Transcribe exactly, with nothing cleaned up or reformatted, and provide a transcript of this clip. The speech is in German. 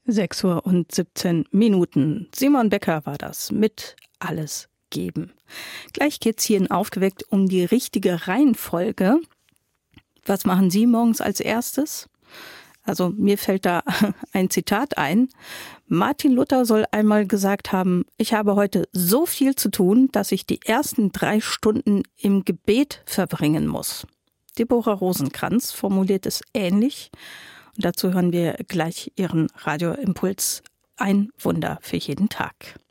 sechs Uhr und siebzehn Minuten. Simon Becker war das mit Alles geben. Gleich geht's hier in Aufgeweckt um die richtige Reihenfolge. Was machen Sie morgens als erstes? Also mir fällt da ein Zitat ein. Martin Luther soll einmal gesagt haben, ich habe heute so viel zu tun, dass ich die ersten drei Stunden im Gebet verbringen muss. Deborah Rosenkranz formuliert es ähnlich. Und dazu hören wir gleich ihren Radioimpuls. Ein Wunder für jeden Tag.